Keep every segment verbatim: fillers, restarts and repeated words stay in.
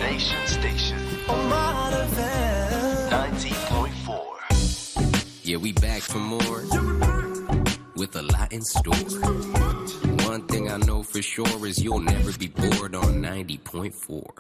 Nation Station. ninety point four. Yeah, we back for more with a lot in store. One thing I know for sure is you'll never be bored on ninety point four.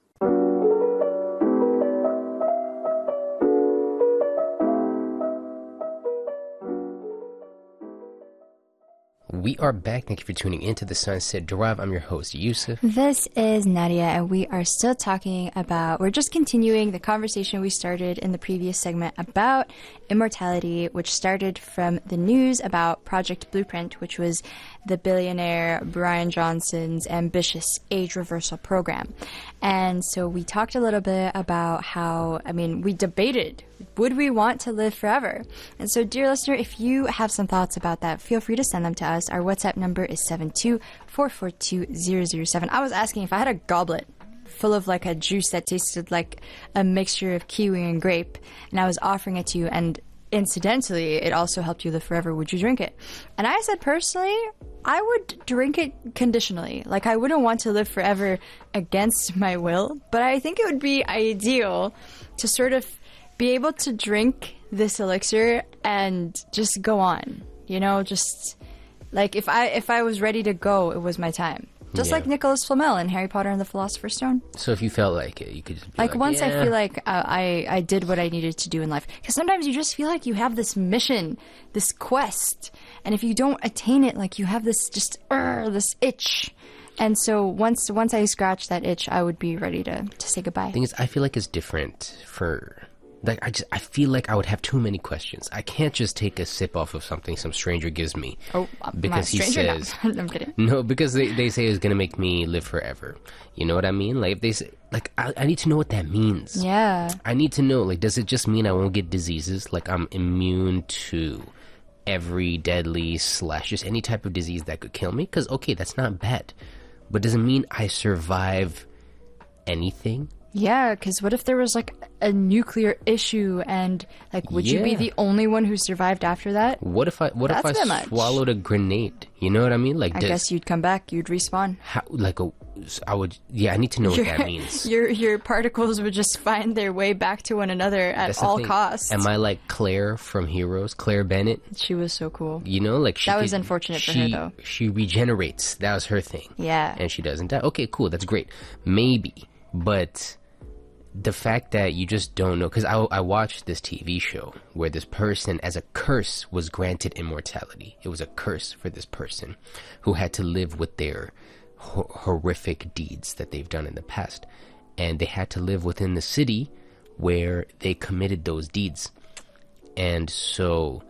We are back. Thank you for tuning into the Sunset Drive. I'm your host, Yusuf. This is Nadia, and we are still talking about, we're just continuing the conversation we started in the previous segment about immortality, which started from the news about Project Blueprint, which was the billionaire Brian Johnson's ambitious age reversal program. And so we talked a little bit about how, I mean, we debated, would we want to live forever? And so, dear listener, if you have some thoughts about that, feel free to send them to us. Our WhatsApp number is seven two four four two zero zero seven. I was asking if I had a goblet full of like a juice that tasted like a mixture of kiwi and grape, and I was offering it to you, and incidentally, it also helped you live forever, would you drink it? And I said, personally, I would drink it conditionally. Like, I wouldn't want to live forever against my will, but I think it would be ideal to sort of be able to drink this elixir and just go on. You know, just like if I if I was ready to go, it was my time. Just yeah. like Nicholas Flamel in Harry Potter and the Philosopher's Stone. So if you felt like it, you could just be like, like once yeah. I feel like uh, I, I did what I needed to do in life. Because sometimes you just feel like you have this mission, this quest, and if you don't attain it, like you have this just, uh, this itch. And so once once I scratch that itch, I would be ready to, to say goodbye. The thing is, I feel like it's different for... Like, I just, I feel like I would have too many questions. I can't just take a sip off of something some stranger gives me. Oh, because he says, I'm kidding. No, because they, they say it's going to make me live forever. You know what I mean? Like, if they say, like, I, I need to know what that means. Yeah. I need to know, like, does it just mean I won't get diseases? Like, I'm immune to every deadly slash just any type of disease that could kill me? Because, okay, that's not bad. But does it mean I survive anything? Yeah, because what if there was, like, a nuclear issue and, like, would yeah. you be the only one who survived after that? What if I what That's if I swallowed a grenade? You know what I mean? Like, I does, guess you'd come back, you'd respawn. How, like, a, I would, yeah, I need to know your, what that means. Your your particles would just find their way back to one another at That's the all thing. costs. Am I like Claire from Heroes? Claire Bennett? She was so cool. You know, like she That was could- unfortunate for she, her, though. She regenerates. That was her thing. Yeah. And she doesn't die. Okay, cool. That's great. Maybe. But the fact that you just don't know, because I, I watched this T V show where this person, as a curse, was granted immortality. It was a curse for this person who had to live with their ho- horrific deeds that they've done in the past. And they had to live within the city where they committed those deeds. And so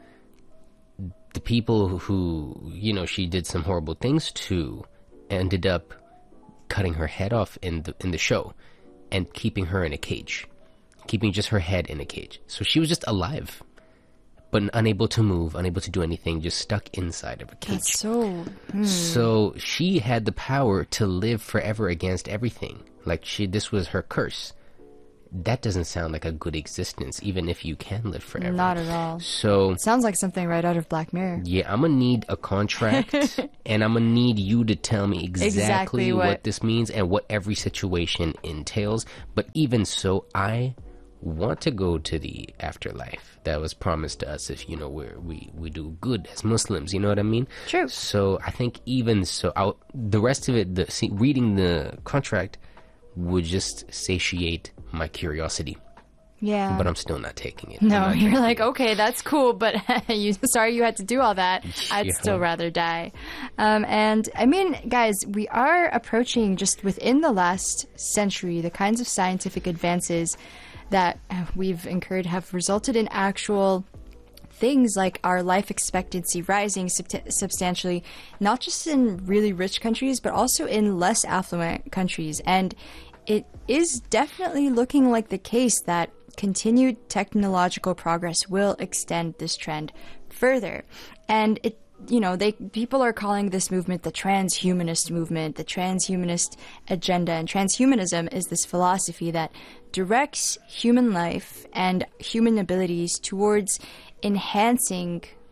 the people who, you know, she did some horrible things to ended up cutting her head off in the in the show and keeping her in a cage, keeping just her head in a cage. So she was just alive, but unable to move, unable to do anything, just stuck inside of a cage. That's so... Hmm. So she had the power to live forever against everything. Like, she, this was her curse. That doesn't sound like a good existence, even if you can live forever. Not at all. So... It sounds like something right out of Black Mirror. Yeah, I'm gonna need a contract, and I'm gonna need you to tell me exactly, Exactly what... what- this means and what every situation entails. But even so, I want to go to the afterlife that was promised to us if, you know, we're, we we do good as Muslims. You know what I mean? True. So I think even so, I'll, the rest of it, the see, reading the contract would just satiate my curiosity. Yeah. But I'm still not taking it. No, I'm not you're taking like, it. okay, that's cool, but you sorry you had to do all that. I'd Yeah. still rather die. Um, and I mean, guys, we are approaching just within the last century, the kinds of scientific advances that uh, we've incurred have resulted in actual things like our life expectancy rising sub- substantially, not just in really rich countries, but also in less affluent countries. And it is definitely looking like the case that continued technological progress will extend this trend further. And it, you know, they people are calling this movement the transhumanist movement, the transhumanist agenda. And transhumanism is this philosophy that directs human life and human abilities towards enhancing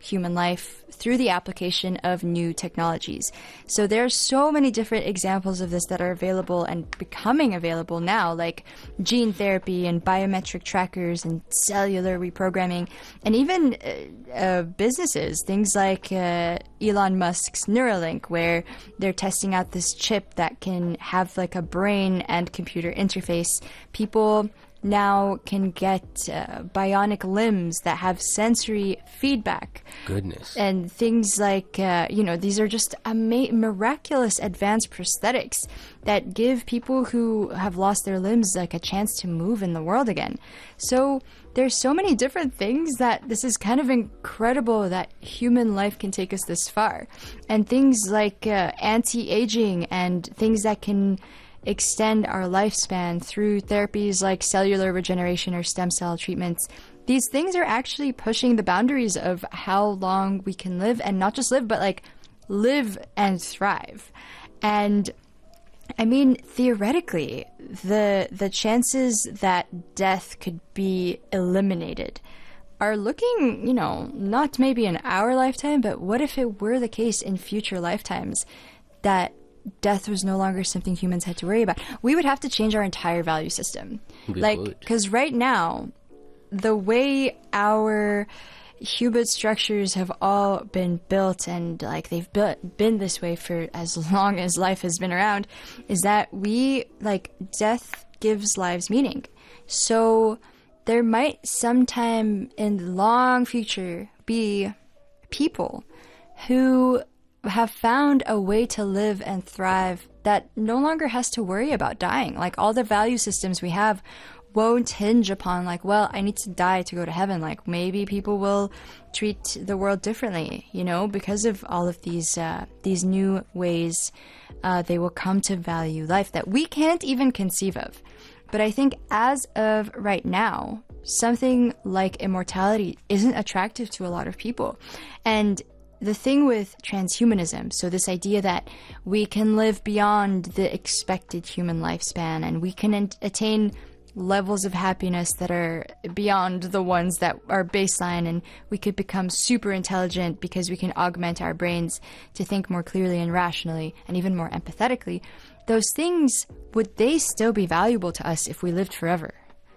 human life through the application of new technologies. So there are so many different examples of this that are available and becoming available now, like gene therapy and biometric trackers and cellular reprogramming, and even uh, uh, businesses, things like uh, Elon Musk's Neuralink, where they're testing out this chip that can have like a brain and computer interface. People now can get uh, bionic limbs that have sensory feedback. Goodness. And things like, uh, you know, these are just ama- miraculous advanced prosthetics that give people who have lost their limbs like a chance to move in the world again. So there's so many different things that this is kind of incredible that human life can take us this far. And things like uh, anti-aging and things that can extend our lifespan through therapies like cellular regeneration or stem cell treatments. These things are actually pushing the boundaries of how long we can live, and not just live, but like live and thrive. And I mean, theoretically, the the chances that death could be eliminated are looking, you know, not maybe in our lifetime, but what if it were the case in future lifetimes that death was no longer something humans had to worry about? We would have to change our entire value system. We like, would. because right now, the way our human structures have all been built, and like they've built, been this way for as long as life has been around, is that we, like, death gives lives meaning. So there might sometime in the long future be people who have found a way to live and thrive that no longer has to worry about dying. Like, all the value systems we have won't hinge upon, like, well, I need to die to go to heaven. Like, maybe people will treat the world differently, you know, because of all of these uh, these new ways uh, they will come to value life that we can't even conceive of. But I think as of right now, something like immortality isn't attractive to a lot of people. And the thing with transhumanism, so this idea that we can live beyond the expected human lifespan and we can attain levels of happiness that are beyond the ones that are baseline, and we could become super intelligent because we can augment our brains to think more clearly and rationally and even more empathetically, those things, would they still be valuable to us if we lived forever?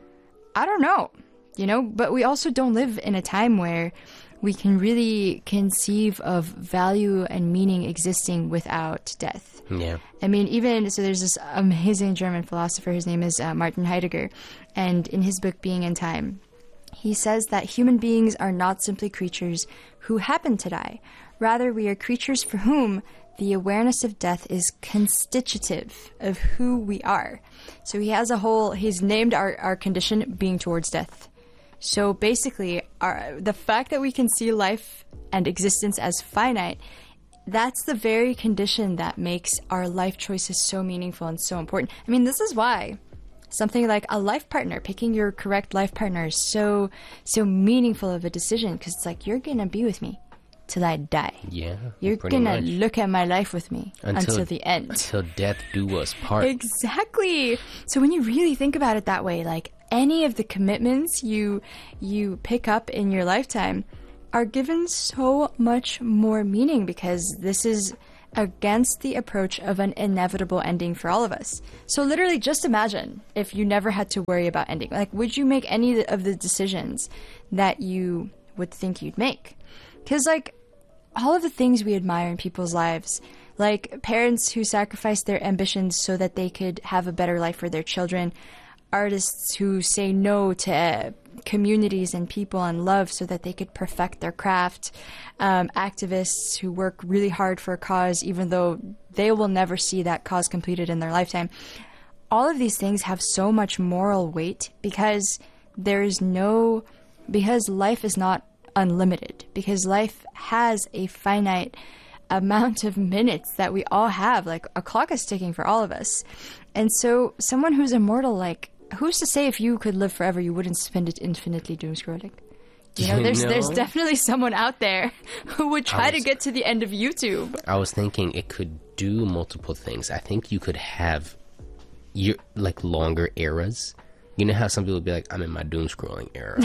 I don't know, you know, but we also don't live in a time where we can really conceive of value and meaning existing without death. Yeah. I mean, even, so there's this amazing German philosopher, his name is uh, Martin Heidegger, and in his book, Being in Time, he says that human beings are not simply creatures who happen to die. Rather, we are creatures for whom the awareness of death is constitutive of who we are. So he has a whole, he's named our, our condition being towards death. So basically, our, the fact that we can see life and existence as finite, that's the very condition that makes our life choices so meaningful and so important. I mean, this is why something like a life partner, picking your correct life partner, is so, so meaningful of a decision, because it's like, you're going to be with me till I die. Yeah. You're pretty going to much. look at my life with me until, until the end. Until death do us part. Exactly. So when you really think about it that way, like, any of the commitments you you pick up in your lifetime are given so much more meaning, because this is against the approach of an inevitable ending for all of us. So literally, just imagine if you never had to worry about ending. Like, would you make any of the decisions that you would think you'd make? Because, like, all of the things we admire in people's lives, like parents who sacrifice their ambitions so that they could have a better life for their children, artists who say no to uh, communities and people and love so that they could perfect their craft, um, activists who work really hard for a cause even though they will never see that cause completed in their lifetime. All of these things have so much moral weight because there is no, because life is not unlimited, because life has a finite amount of minutes that we all have. Like, a clock is ticking for all of us. And so someone who's immortal, like, who's to say if you could live forever, you wouldn't spend it infinitely doom scrolling? You know, there's No. there's definitely someone out there who would try was- to get to the end of YouTube. I was thinking it could do multiple things. I think you could have your, like, longer eras. You know how some people be like, I'm in my doom scrolling era.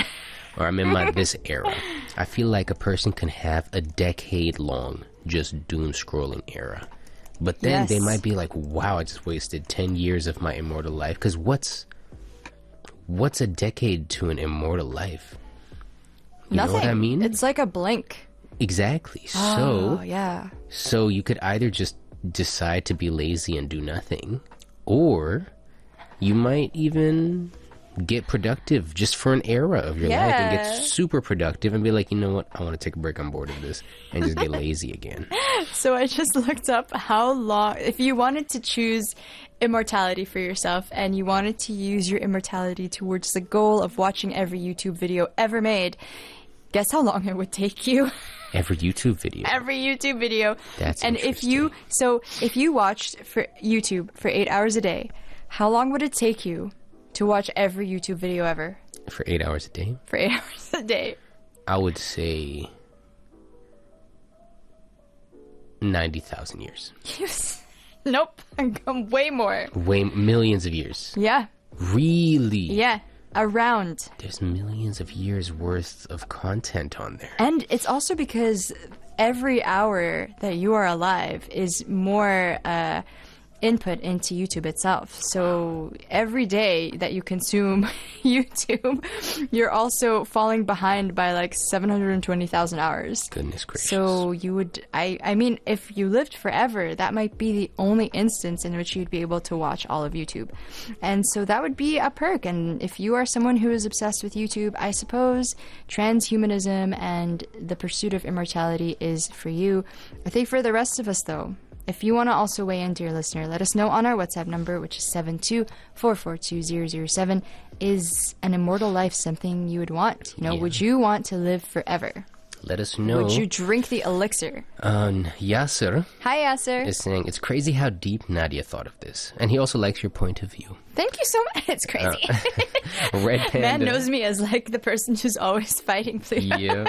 or I'm in my this era. I feel like a person can have a decade long just doom scrolling era. But then Yes. they might be like, wow, I just wasted ten years of my immortal life. Because what's what's a decade to an immortal life? You Nothing. know what I mean? It's like a blink. Exactly. Oh, So, yeah. so you could either just decide to be lazy and do nothing, or you might even get productive just for an era of your life and Yeah. get super productive and be like, you know what, I want to take a break, I'm bored of this, and just get lazy again. So I just looked up how long, if you wanted to choose immortality for yourself and you wanted to use your immortality towards the goal of watching every YouTube video ever made, guess how long it would take you? Every YouTube video. Every YouTube video. That's and if you, interesting. so if you watched for YouTube for eight hours a day, how long would it take you to watch every YouTube video ever For eight hours a day, for eight hours a day? I would say ninety thousand years. Nope. I'm way more. Way millions of years. Yeah. Really? Yeah. Around. There's millions of years worth of content on there. And it's also because every hour that you are alive is more uh, input into YouTube itself. So every day that you consume YouTube, you're also falling behind by like seven hundred twenty thousand hours. Goodness gracious. So you would, I, I mean, if you lived forever, that might be the only instance in which you'd be able to watch all of YouTube. And so that would be a perk. And if you are someone who is obsessed with YouTube, I suppose transhumanism and the pursuit of immortality is for you. I think for the rest of us, though, if you want to also weigh in, dear listener, let us know on our WhatsApp number, which is seven two four four two zero zero seven. Is an immortal life something you would want? You know, Yeah. would you want to live forever? Let us know. Would you drink the elixir? Um, Yasser Hi, Yasser. is saying, it's crazy how deep Nadia thought of this. And he also likes your point of view. Thank you so much. It's crazy. Red Panda. Man knows me as like the person who's always fighting Pluto. Yeah.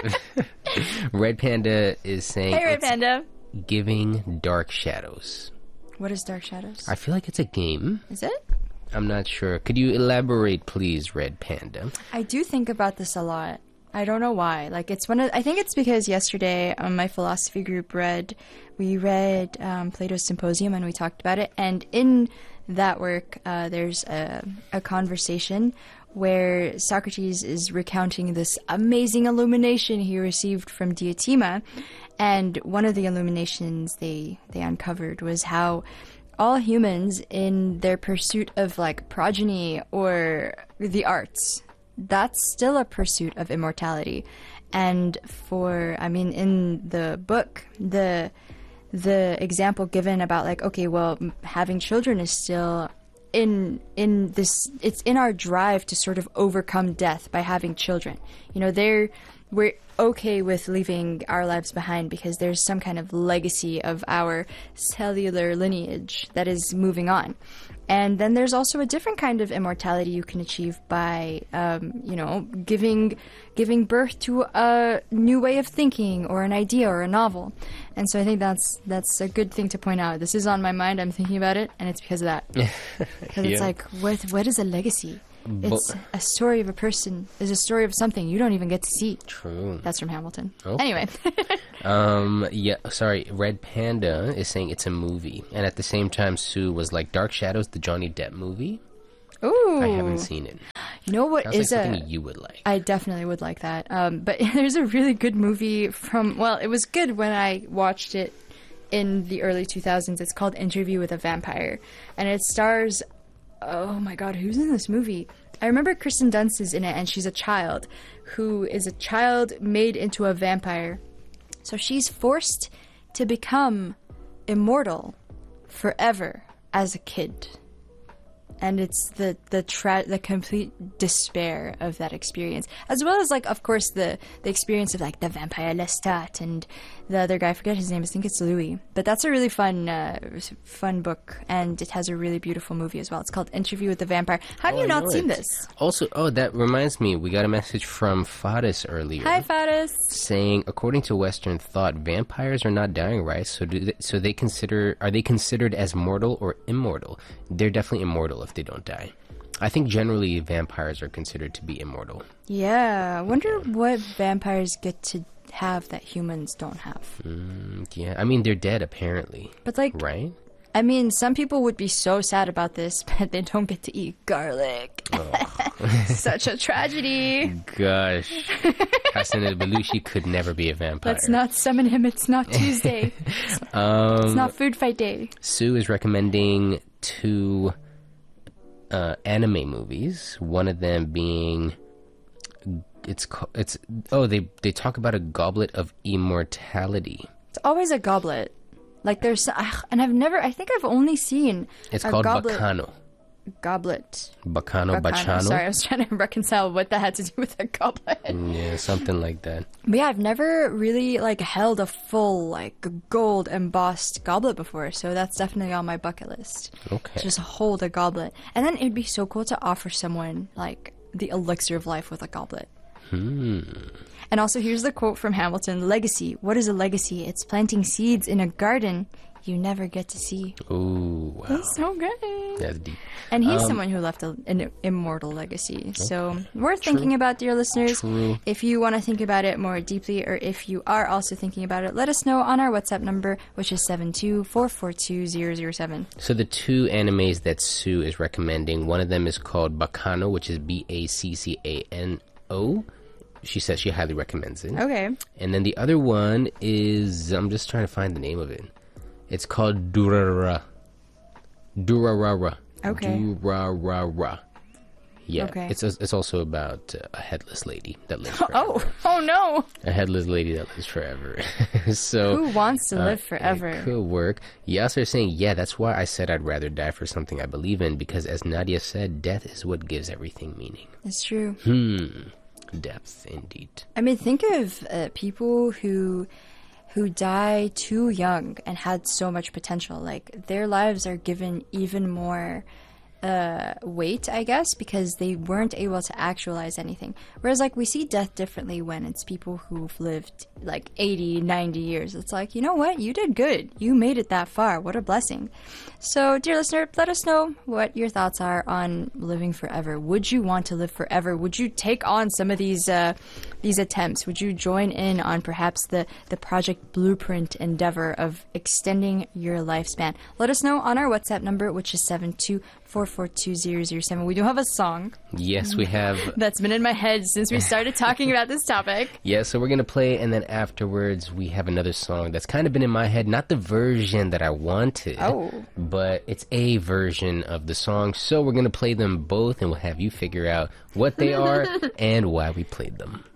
Red Panda is saying, Hey, Red it's Panda. giving Dark Shadows. What is Dark Shadows? I feel like it's a game. Is it? I'm not sure. Could you elaborate, please, Red Panda? I do think about this a lot. I don't know why. Like, it's one of, I think it's because yesterday um, my philosophy group read, we read um, Plato's Symposium and we talked about it. And in that work, uh, there's a, a conversation where Socrates is recounting this amazing illumination he received from Diotima. And one of the illuminations they, they uncovered was how all humans in their pursuit of like progeny or the arts, that's still a pursuit of immortality. And for, I mean, in the book, the the example given about like, okay, well, m- having children is still in in this, it's in our drive to sort of overcome death by having children. You know, they're we're okay with leaving our lives behind because there's some kind of legacy of our cellular lineage that is moving on. And then there's also a different kind of immortality you can achieve by, um, you know, giving giving birth to a new way of thinking or an idea or a novel. And so I think that's that's a good thing to point out. This is on my mind. I'm thinking about it, and it's because of that. Because Yeah. it's like, what what is a legacy? But- It's a story of a person. It's a story of something you don't even get to see. True. That's from Hamilton. Okay. Anyway. Um, yeah, sorry, Red Panda is saying it's a movie. And at the same time, Sue was like, Dark Shadows, the Johnny Depp movie? Ooh. I haven't seen it. You know what Sounds is like a... something you would like. I definitely would like that. Um, but there's a really good movie from, well, it was good when I watched it in the early two thousands. It's called Interview with a Vampire. And it stars, oh my god, who's in this movie? I remember Kristen Dunst is in it, and she's a child who is a child made into a vampire. So she's forced to become immortal forever as a kid. And it's the the tra- the complete despair of that experience, as well as like, of course, the the experience of like the vampire Lestat and the other guy. I forget his name. I think it's Louis. But that's a really fun uh, fun book, and it has a really beautiful movie as well. It's called Interview with the Vampire. How have Oh, you I not know seen it. this? Also, oh, that reminds me, we got a message from Fadis earlier. Hi, Fatis. Saying, according to Western thought, vampires are not dying, right? So do they, so they consider, are they considered as mortal or immortal? They're definitely immortal if they don't die. I think generally vampires are considered to be immortal. Yeah, I wonder what vampires get to have that humans don't have. Mm, yeah, I mean, they're dead apparently. But like, right? I mean, some people would be so sad about this, but they don't get to eat garlic. Oh. Such a tragedy. Gosh. Hassan al-Belushi could never be a vampire. Let's not summon him. It's not Tuesday. um, It's not Food Fight Day. Sue is recommending two uh, anime movies. One of them being... It's ca- it's oh they they talk about a goblet of immortality. It's always a goblet. Like there's ugh, and I've never I think I've only seen It's a called goblet, Bacano. Goblet. Bacano, Bacano. Sorry, I was trying to reconcile what that had to do with a goblet. Yeah, something like that. But yeah, I've never really like held a full like gold embossed goblet before, so that's definitely on my bucket list. Okay. Just hold a goblet, and then it'd be so cool to offer someone like the elixir of life with a goblet. Hmm. And also, here's the quote from Hamilton: "Legacy. What is a legacy? It's planting seeds in a garden you never get to see." Ooh, wow. That's so good. That's deep. And he's Um, someone who left a, an immortal legacy. So worth thinking about, dear listeners. True. If you want to think about it more deeply, or if you are also thinking about it, let us know on our WhatsApp number, which is seven two four four two zero zero seven. So the two animes that Sue is recommending, one of them is called Bacano, which is B A C C A N O. She says she highly recommends it. Okay. And then the other one is, I'm just trying to find the name of it. It's called Durara. Durarara. Okay. Durarara. Yeah. Okay. It's it's also about uh, a headless lady that lives forever. Oh, oh no. A headless lady that lives forever. So Who wants to uh, live forever? It could work. Yasser is saying, yeah, that's why I said I'd rather die for something I believe in, because as Nadia said, death is what gives everything meaning. It's true. Hmm. Depth, indeed. I mean, think of uh, people who who die too young and had so much potential. Like, their lives are given even more uh, weight, I guess, because they weren't able to actualize anything. Whereas, like, we see death differently when it's people who've lived, like, eighty, ninety years. It's like, you know what? You did good. You made it that far. What a blessing. So, dear listener, let us know what your thoughts are on living forever. Would you want to live forever? Would you take on some of these uh, these attempts? Would you join in on perhaps the, the Project Blueprint endeavor of extending your lifespan? Let us know on our WhatsApp number, which is seven two four four two zero zero seven. We do have a song Yes, we have. that's been in my head since we started talking about this topic. Yeah, so we're going to play, and then afterwards we have another song that's kind of been in my head. Not the version that I wanted, Oh. but it's a version of the song. So we're going to play them both, and we'll have you figure out what they are and why we played them.